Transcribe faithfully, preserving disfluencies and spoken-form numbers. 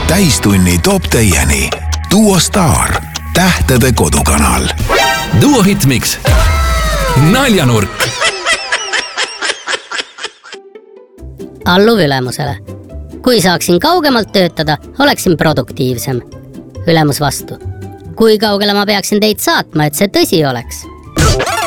täistunni toob teieni Duo Star, tähtede kodukanal. Duo Hitmix. Naljanurk. Alluv ülemusele. Kui saaksin kaugemalt töötada, oleksin produktiivsem. Ülemus vastu. Kui kaugele ma peaksin teid saatma, et see tõsi oleks?